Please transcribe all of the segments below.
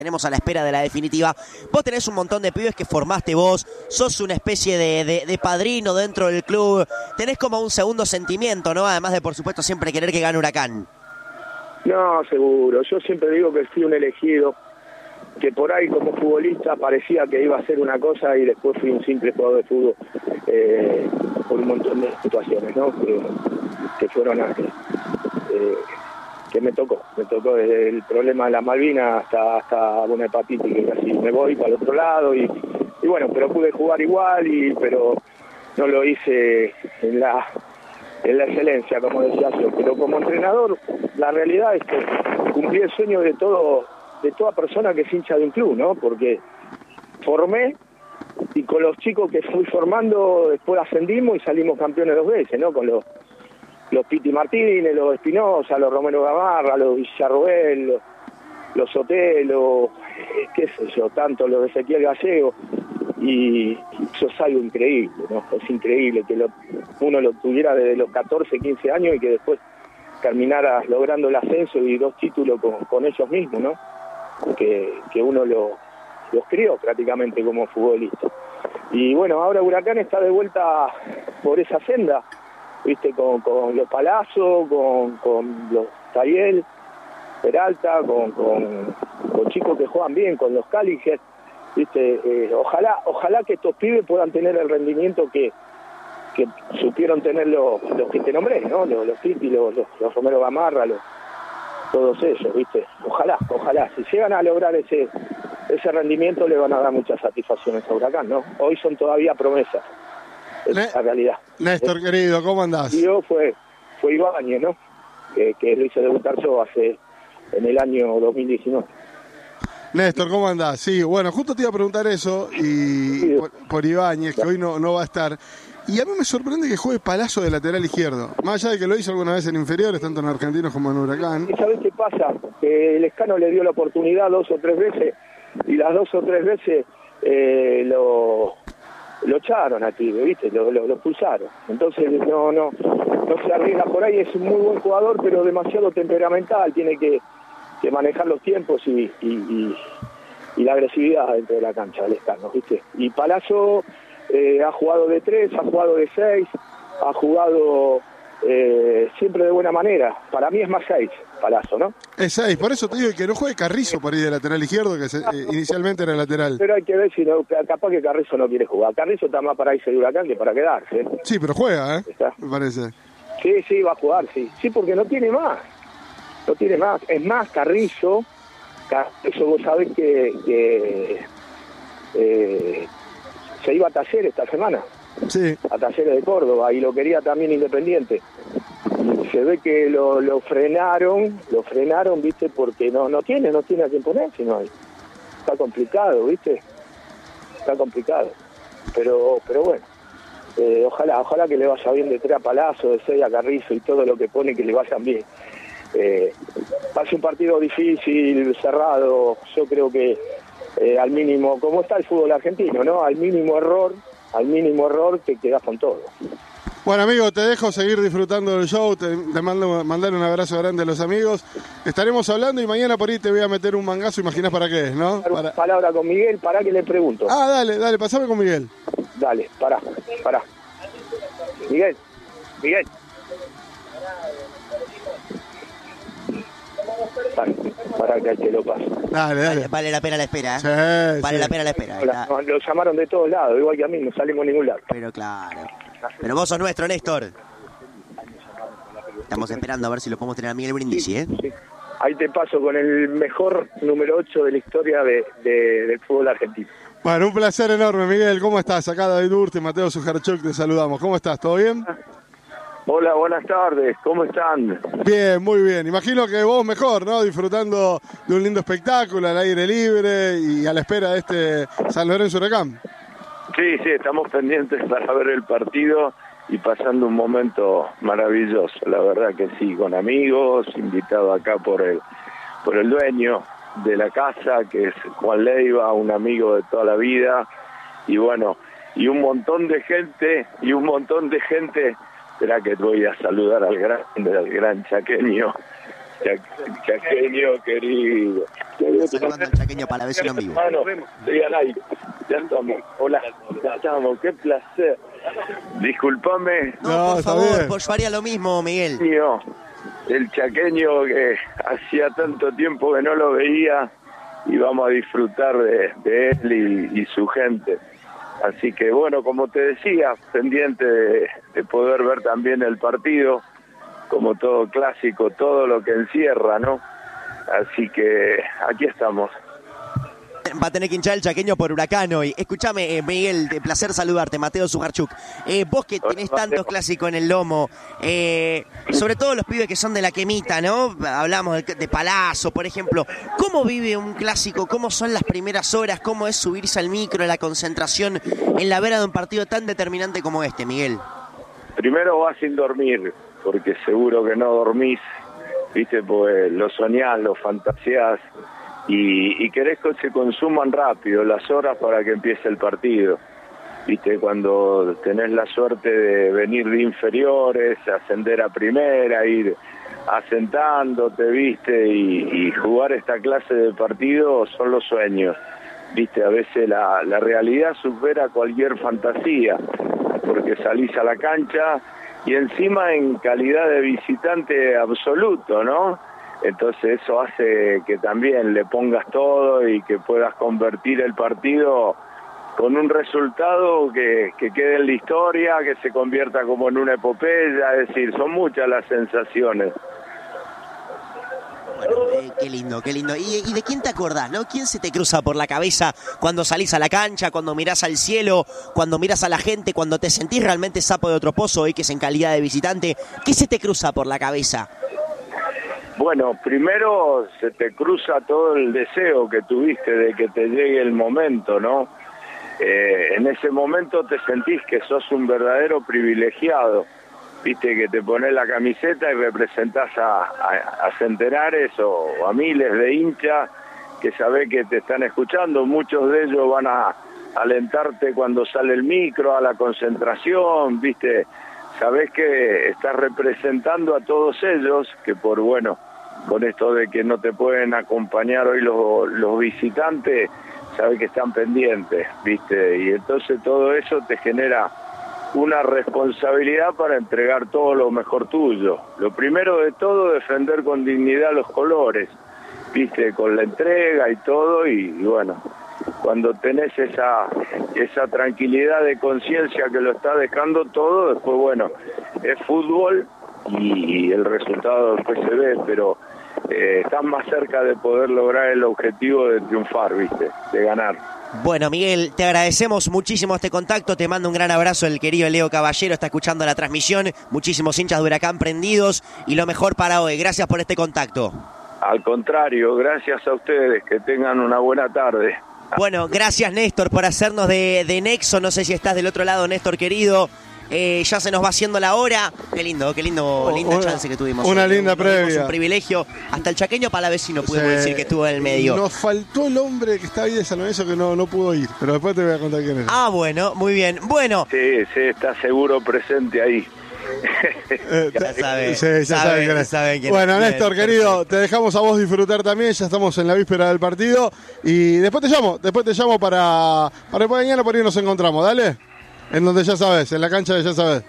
Tenemos a la espera de la definitiva. Vos tenés un montón de pibes que formaste vos, sos una especie de padrino dentro del club, tenés como un segundo sentimiento, ¿no? Además de, por supuesto, siempre querer que gane Huracán. No, seguro. Yo siempre digo que fui un elegido, que por ahí como futbolista parecía que iba a ser una cosa y después fui un simple jugador de fútbol por un montón de situaciones, ¿no? Que fueron que me tocó desde el problema de la Malvinas hasta una hepatitis que casi me voy para el otro lado y bueno, pero pude jugar igual pero no lo hice en la excelencia, como decía yo, pero como entrenador la realidad es que cumplí el sueño de toda persona que es hincha de un club, ¿no? Porque formé y con los chicos que fui formando después ascendimos y salimos campeones 2 veces, ¿no? Con los Piti Martínez, los Espinosa, los Romero Gamarra, los Villarroel, los Sotelo, qué sé yo, tanto los de Ezequiel Gallego, y eso es algo increíble, ¿no? Es increíble que uno lo tuviera desde los 14, 15 años y que después terminara logrando el ascenso y 2 títulos con ellos mismos, ¿no? Que uno los crió prácticamente como futbolista. Y bueno, ahora Huracán está de vuelta por esa senda, viste, con los Palazzo, con los Tayel, Peralta, con chicos que juegan bien, con los Cálices, viste, ojalá que estos pibes puedan tener el rendimiento que supieron tener los que te nombré, ¿no? Los Piti, los Romero Gamarra, todos ellos, viste, ojalá, si llegan a lograr ese rendimiento le van a dar muchas satisfacciones a Huracán, ¿no? Hoy son todavía promesas. Es la realidad. Néstor, querido, ¿cómo andás? Y yo fue Ibáñez, ¿no? Que lo hice debutar yo en el año 2019. Néstor, ¿cómo andás? Sí, bueno, justo te iba a preguntar eso y por Ibáñez, que hoy no va a estar. Y a mí me sorprende que juegue Palazzo de lateral izquierdo. Más allá de que lo hizo alguna vez en inferiores, tanto en Argentinos como en Huracán. ¿Y sabés qué pasa? Que el Escano le dio la oportunidad 2 o 3 veces y las 2 o 3 veces lo echaron a Tigre, ¿viste? Lo expulsaron. Entonces no se arriesga por ahí, es un muy buen jugador, pero demasiado temperamental, tiene que manejar los tiempos y la agresividad dentro de la cancha del Escano, ¿viste? Y Palazzo ha jugado de 3, ha jugado de 6, ha jugado siempre de buena manera. Para mí es más 6, Palazzo, ¿no? Es 6, por eso te digo que no juegue Carrizo por ahí de lateral izquierdo, que inicialmente era lateral. Pero hay que ver si capaz que Carrizo no quiere jugar. Carrizo está más para irse de Huracán que para quedarse. Sí, pero juega, me parece. Sí, va a jugar, sí. Sí, porque no tiene más. Es más, Carrizo vos sabés que se iba a Talleres esta semana. Sí. A Talleres de Córdoba, y lo quería también Independiente. Se ve que lo frenaron, viste, porque no tiene a quién ponerse, no hay. Está complicado, viste. Está complicado. Pero bueno, ojalá que le vaya bien de 3 a Palazzo, de 6 a Carrizo y todo lo que pone que le vayan bien. Va a ser un partido difícil, cerrado. Yo creo que al mínimo, como está el fútbol argentino, ¿no? Al mínimo error te quedás con todo. Bueno, amigo, te dejo seguir disfrutando del show, te mando mandar un abrazo grande a los amigos. Estaremos hablando y mañana por ahí te voy a meter un mangazo, imaginás para qué es, ¿no? Una palabra con Miguel, para que le pregunto. Ah, dale, pasame con Miguel. Dale, pará. Miguel. Para que te lo paso. Dale. Vale la pena la espera, ¿eh? Sí, vale la pena la espera. Lo llamaron de todos lados, igual que a mí, no salimos a ningún lado. Pero claro. Pero vos sos nuestro, Néstor. Estamos esperando a ver si lo podemos tener a Miguel Brindisi, ¿eh? Sí. Ahí te paso con el mejor número 8 de la historia del fútbol argentino. Bueno, un placer enorme, Miguel. ¿Cómo estás? Acá David Urte, Mateo Sujarchuk, te saludamos. ¿Cómo estás? ¿Todo bien? Hola, buenas tardes. ¿Cómo están? Bien, muy bien. Imagino que vos mejor, ¿no? Disfrutando de un lindo espectáculo al aire libre y a la espera de este San Lorenzo Huracán. Sí, estamos pendientes para ver el partido y pasando un momento maravilloso. La verdad que sí, con amigos, invitado acá por el dueño de la casa, que es Juan Leiva, un amigo de toda la vida. Y bueno, y un montón de gente. Espera que te voy a saludar al gran chaqueño. Chaqueño querido. Saludando al Chaqueño Palavecino en vivo. Estoy al aire. Ya estamos. Hola, ya estamos. Qué placer. Disculpame. No, por favor, pues yo haría lo mismo, Miguel. El chaqueño que hacía tanto tiempo que no lo veía, y vamos a disfrutar de él y su gente. Así que bueno, como te decía, pendiente de poder ver también el partido, como todo clásico, todo lo que encierra, ¿no? Así que aquí estamos. Va a tener que hinchar el Chaqueño por Huracán hoy. Escúchame, Miguel, de placer saludarte, Mateo Sujarchuk. Vos que tenés tantos clásicos en el lomo, sobre todo los pibes que son de la quemita, ¿no? Hablamos de Palazzo, por ejemplo. ¿Cómo vive un clásico? ¿Cómo son las primeras horas? ¿Cómo es subirse al micro, la concentración en la vera de un partido tan determinante como este, Miguel? Primero vas sin dormir, porque seguro que no dormís, ¿viste? Pues lo soñás, lo fantaseás. Y querés que se consuman rápido las horas para que empiece el partido. Viste, cuando tenés la suerte de venir de inferiores, ascender a primera, ir asentándote, viste, y jugar esta clase de partido son los sueños. Viste, a veces la realidad supera cualquier fantasía, porque salís a la cancha y encima en calidad de visitante absoluto, ¿no? Entonces eso hace que también le pongas todo y que puedas convertir el partido con un resultado que quede en la historia, que se convierta como en una epopeya, es decir, son muchas las sensaciones. Bueno, qué lindo, qué lindo. ¿Y de quién te acordás, no? ¿Quién se te cruza por la cabeza cuando salís a la cancha, cuando mirás al cielo, cuando mirás a la gente, cuando te sentís realmente sapo de otro pozo, hoy que es en calidad de visitante? ¿Qué se te cruza por la cabeza? Bueno, primero se te cruza todo el deseo que tuviste de que te llegue el momento, ¿no? En ese momento te sentís que sos un verdadero privilegiado, viste, que te pones la camiseta y representás a centenares o a miles de hinchas que sabés que te están escuchando. Muchos de ellos van a alentarte cuando sale el micro, a la concentración, viste. Sabés que estás representando a todos ellos, que con esto de que no te pueden acompañar hoy los visitantes, sabés que están pendientes, ¿viste? Y entonces todo eso te genera una responsabilidad para entregar todo lo mejor tuyo. Lo primero de todo, defender con dignidad los colores, ¿viste? Con la entrega y todo, y bueno, cuando tenés esa tranquilidad de conciencia que lo está dejando todo, después bueno, es fútbol y el resultado después se ve, pero estás más cerca de poder lograr el objetivo de triunfar, ¿viste? De ganar. Bueno, Miguel, te agradecemos muchísimo este contacto, te mando un gran abrazo, el querido Leo Caballero está escuchando la transmisión, muchísimos hinchas de Huracán prendidos y lo mejor para hoy, gracias por este contacto. Al contrario, gracias a ustedes, que tengan una buena tarde. Bueno, gracias Néstor por hacernos de nexo, no sé si estás del otro lado, Néstor querido. Ya se nos va haciendo la hora. Linda chance que tuvimos. Una linda previa. Un privilegio. Hasta el Chaqueño Palavecino pudimos decir que estuvo en el medio. Nos faltó el hombre que está ahí de San Lorenzo que no pudo ir, pero después te voy a contar quién es. Ah, bueno, muy bien. Bueno. Sí, está seguro presente ahí. Ya sabe quién es. Bueno, Néstor, querido, te dejamos a vos disfrutar también, ya estamos en la víspera del partido y después te llamo para mañana por ahí nos encontramos, dale. En donde ya sabes, en la cancha de ya sabes.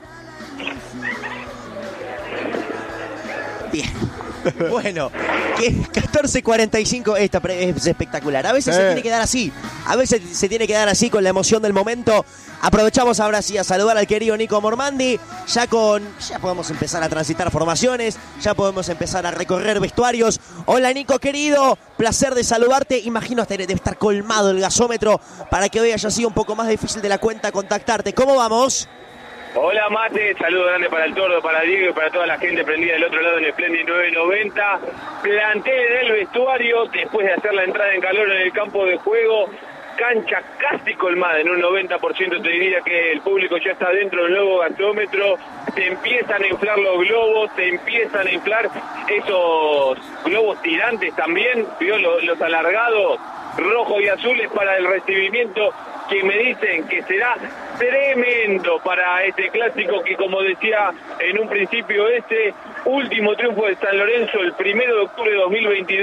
Bien. Bueno, que 14:45, esta es espectacular. A veces se tiene que dar así. A veces se tiene que dar así con la emoción del momento. Aprovechamos ahora sí a saludar al querido Nico Mormandi. Ya podemos empezar a transitar formaciones. Ya podemos empezar a recorrer vestuarios. Hola Nico querido, placer de saludarte. Imagino que debe estar colmado el gasómetro para que hoy haya sido un poco más difícil de la cuenta contactarte. ¿Cómo vamos? Hola Mate, saludo grande para el Tordo, para Diego y para toda la gente prendida del otro lado en el Splendid 990. Plantel en el vestuario, después de hacer la entrada en calor en el campo de juego, cancha casi colmada, en un 90% te diría que el público ya está dentro del nuevo gasómetro, se empiezan a inflar los globos, se empiezan a inflar esos globos tirantes también, vio los alargados, rojos y azules para el recibimiento, que me dicen que será tremendo para este clásico que, como decía en un principio, último triunfo de San Lorenzo el 1 de octubre de 2022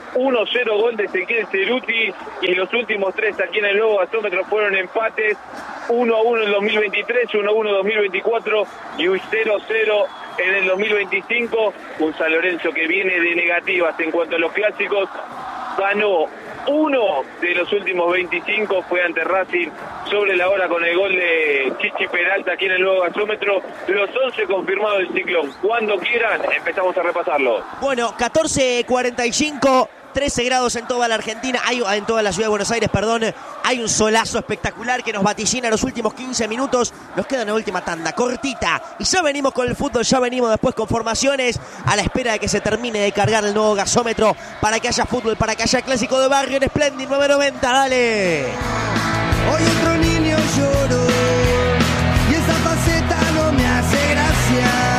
1-0 gol de Ezequiel Ceruti, y los últimos 3 aquí en el nuevo gasómetro fueron empates, 1-1 en 2023, 1-1 en 2024 y un 0-0 en el 2025. Un San Lorenzo que viene de negativas en cuanto a los clásicos, ganó 1 de los últimos 25, fue ante Racing sobre la hora con el gol de Chichi Peralta aquí en el nuevo gasómetro. Los 11 confirmados del Ciclón. Cuando quieran, empezamos a repasarlo. Bueno, 14:45, 13 grados en toda la Argentina, en toda la ciudad de Buenos Aires, perdón. Hay un solazo espectacular que nos vaticina los últimos 15 minutos. Nos queda una última tanda cortita y ya venimos con el fútbol, ya venimos después con formaciones a la espera de que se termine de cargar el nuevo gasómetro para que haya fútbol, para que haya clásico de barrio en Splendid 990. Dale. Hoy otro niño lloró y esa faceta no me hace gracia.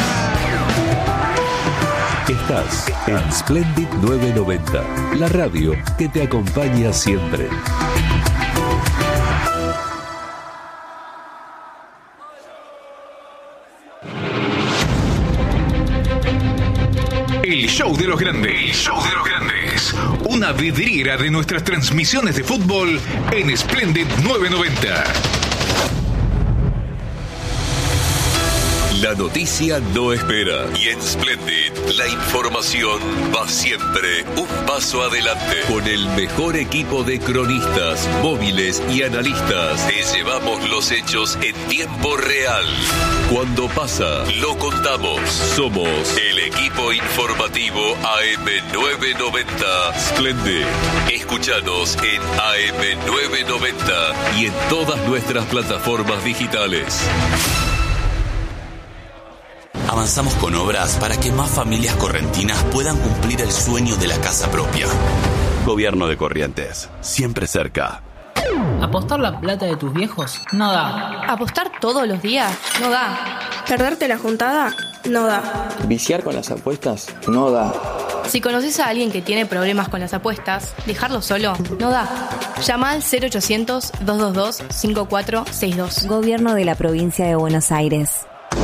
Estás en Splendid 990, la radio que te acompaña siempre. El show de los grandes. El show de los grandes. Una vidriera de nuestras transmisiones de fútbol en Splendid 990. La noticia no espera y en Splendid la información va siempre un paso adelante. Con el mejor equipo de cronistas, móviles y analistas te llevamos los hechos en tiempo real. Cuando pasa, lo contamos. Somos el equipo informativo AM990 Splendid. Escúchanos en AM990 y en todas nuestras plataformas digitales. Avanzamos con obras para que más familias correntinas puedan cumplir el sueño de la casa propia. Gobierno de Corrientes, siempre cerca. ¿Apostar la plata de tus viejos? No da. ¿Apostar todos los días? No da. ¿Perderte la juntada? No da. ¿Viciar con las apuestas? No da. Si conoces a alguien que tiene problemas con las apuestas, dejarlo solo no da. Llama al 0800-222-5462. Gobierno de la Provincia de Buenos Aires.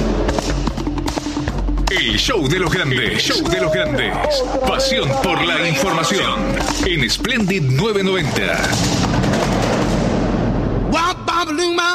El show de los grandes. El show de los grandes. Pasión por la información. En Splendid 990.